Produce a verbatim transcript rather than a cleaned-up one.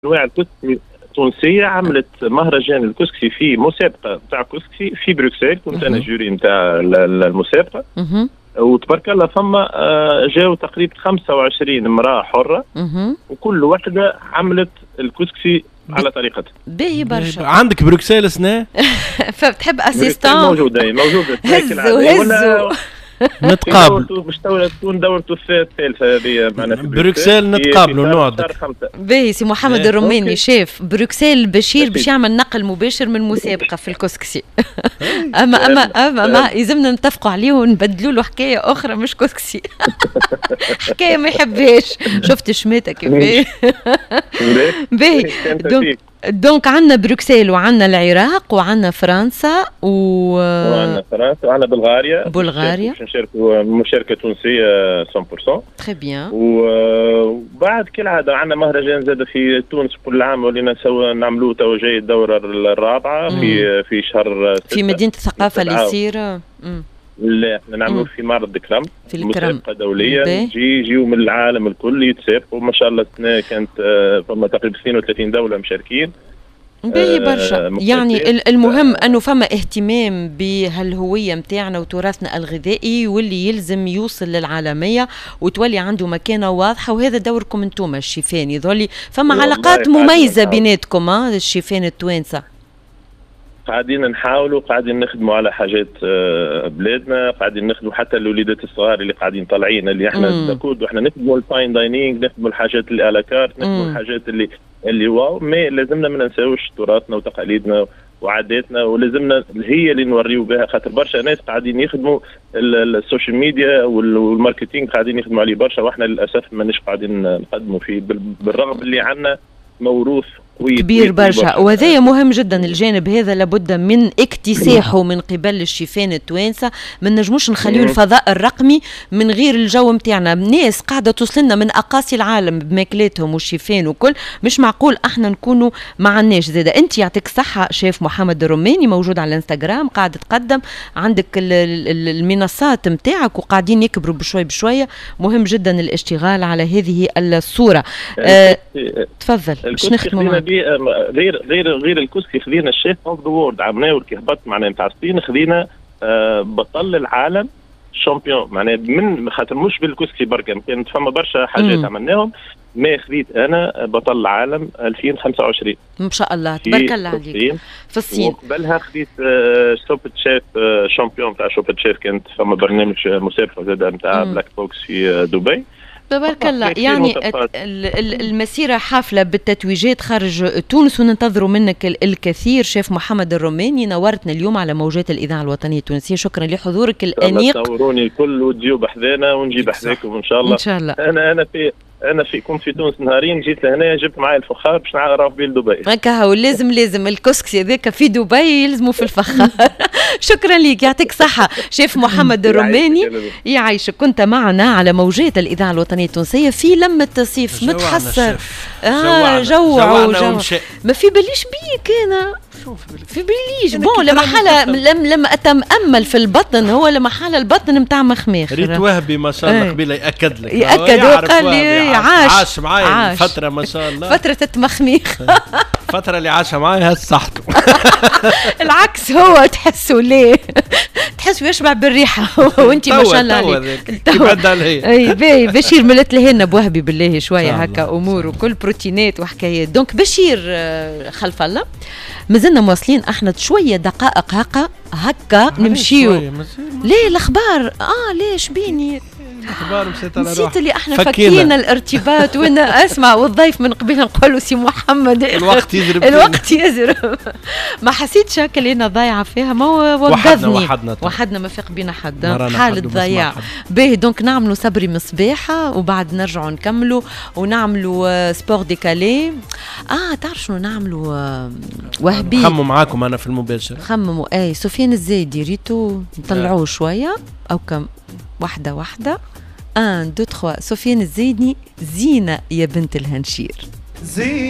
انواع الكسكسي التونسيه عملت مهرجان الكسكسي في مسابقه نتاع كسكسي في بروكسل. كنت انا جوري نتاع المسابقه. وتبارك الله فما جاوا تقريبا خمسة وعشرين امراه حره وكل واحده عملت الكسكسي على طريقتها. باهي برشا. عندك بروكسل سنة؟ فبتحب اسيستان؟ موجوده موجوده. هزوا هزوا نتقابلوا باش تكون دورته الثالثه هذه معنا في بروكسل. نتقابلوا نقعد. باهي سي محمد الروماني شاف بروكسل بشير باش يعمل نقل مباشر من مسابقه في الكسكسي. اما اما اما ما يلزمنا نتفقوا عليه ونبدلوا له حكايه اخرى مش كسكسي. حكايه ما يحبهاش. شفت شماتة كيفاش؟ باهي دونك دونك عندنا بروكسل وعندنا العراق وعندنا فرنسا و وعندنا فرنسا وعندنا بلغاريا. بلغاريا باش نشاركوا مشاركه تونسيه مية بالمية. تري بيان. وبعد كالعاده عندنا مهرجان زاد في تونس كل عام ولينا سوا نعملوه تو جاي الدوره الرابعه في في شهر في مدينه الثقافه اللي يصير. لا احنا نعملوا في معرض الكرم. في الكرم مسابقه دوليه يجي يجيو من العالم الكل يتسابقوا. ما شاء الله السنه كانت فما تقريبا اثنين وثلاثين دوله مشاركين. باهي برشا. يعني المهم انه فما اهتمام بهالهويه نتاعنا وتراثنا الغذائي واللي يلزم يوصل للعالميه وتولي عنده مكانه واضحه. وهذا دوركم انتم الشيفان يظهر فما علاقات مميزه بيناتكم ها الشيفان التوانسه. قاعدين نحاولوا قاعدين نخدموا على حاجات بلادنا. قاعدين نخدموا حتى الوليدات الصغار اللي قاعدين طالعين اللي احنا تكود واحنا نخدموا الفاين داينينغ نخدموا الحاجات اللي على كارت نخدموا الحاجات اللي اللي واو. ما لازمنا ما ننساوش تراثنا وتقاليدنا وعاداتنا ولازمنا هي اللي نوريو بها. خاطر برشا ناس قاعدين يخدموا السوشيال ميديا والماركتينغ قاعدين يخدموا عليه برشا واحنا للاسف مانيش قاعدين نقدموا فيه بالرغم اللي عندنا موروث كبير برشا. وهذا مهم جدا. الجانب هذا لابد من اكتساحه من قبل الشيفان التوانسه. ما نجموش نخليو الفضاء الرقمي من غير الجو نتاعنا. ناس قاعده توصلنا من اقاصي العالم بماكلاتهم والشيفان وكل. مش معقول احنا نكونوا ما عناش زاده. انت يعطيك الصحه شيف محمد الروماني موجود على الانستغرام قاعد تقدم عندك المنصات نتاعك وقاعدين يكبروا بشوي بشويه. مهم جدا الاشتغال على هذه الصوره. أه تفضل باش نختموا غير غير غير الكسكسي خذينا الشيف اوف ذا وورد عملناه كي هبط معناها نتاع الصين. خذينا آه بطل العالم شامبيون معناها من خاطر مش بالكسكسي بركه كانت فما برشا حاجات عملناهم. ما خذيت انا بطل العالم ألفين وخمسة وعشرين ما شاء الله تبارك الله عليك في الصين. وقبلها خذيت آه سوبر شيف آه شامبيون تاع سوبر شيف. كانت فما برنامج مسابقه زاد نتاع بلاك بوكس في دبي. تبارك الله. يعني المسيرة حافلة بالتتويجات خارج تونس وننتظروا منك الكثير. شيف محمد الروماني نورتنا اليوم على موجات الإذاعة الوطنية التونسية. شكرا لحضورك الأنيق. تصوروني الكل وتجيو بحذانا ونجي بحذاكم إن شاء الله. إن شاء الله. أنا أنا في أنا في كنت في تونس نهارين جيت لهنا جبت معي الفخار باش نعرف بيه لدبي. هكا هو لازم لازم الكسكسي هذاك في دبي يلزموا في الفخار. شكرا لك يعطيك صحة شيف محمد الروماني يعيشك. كنت معنا على موجات الإذاعة الوطنية التونسية في لمة الصيف متحسر. اه جوعوا جوع ما في بليش بيك أنا في بليش بون لما حالة لما لما أتأمل في البطن هو لما حالة البطن متاع مخميخ. ريت وهبي ما شاء الله قبيله يأكد لك يأكد وقال لي عاش عاش معايا فترة ما شاء الله فترة التمخميخ. فترة اللي عاشها معايا هز صحته. العكس هو تحسوا ليه تحسوا يشبع بالريحة وانت ما شاء الله عليك تبدل هي. اي باهي بشير ملت لهنا بوهبي بالله شوية هكا امور وكل بروتينات وحكايات. دونك بشير خلف الله مازلنا مواصلين احنا شوية دقائق هكا هكا نمشيو. ليه الاخبار اه ليش بيني نسيت اللي احنا فكينا الارتباط وانا اسمع والضيف من قبيل نقولوا سي محمد الوقت يزرب الوقت يزرب. ما حسيتش هكا اللي انا ضايعه فيها ما وقفني وحدنا وحدنا ما فاق بينا حد حاله ضياع. باهي دونك نعملوا صبري مصباحه وبعد نرجعوا نكملوا ونعملوا سبور ديكالي. اه تعرف شنو نعملوا وهبي خمموا معاكم انا في المباشر خمموا اي سفيان الزايدي ريتو نطلعوه شويه او كم واحده واحده. واحد اثنين ثلاثة سفيان الزايدي زينة يا بنت الهنشير.